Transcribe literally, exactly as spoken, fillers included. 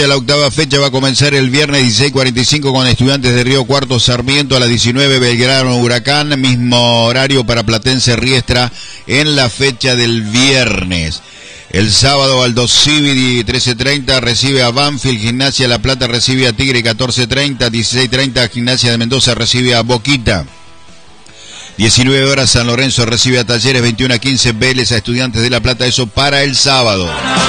La octava fecha va a comenzar el viernes dieciséis cuarenta y cinco con Estudiantes de Río Cuarto Sarmiento, a las diecinueve Belgrano Huracán, mismo horario para Platense Riestra en la fecha del viernes. El sábado Aldo Civi trece treinta recibe a Banfield, Gimnasia La Plata recibe a Tigre catorce treinta, dieciséis treinta Gimnasia de Mendoza recibe a Boquita. diecinueve horas San Lorenzo recibe a Talleres, veintiuno a quince Vélez a Estudiantes de La Plata, eso para el sábado.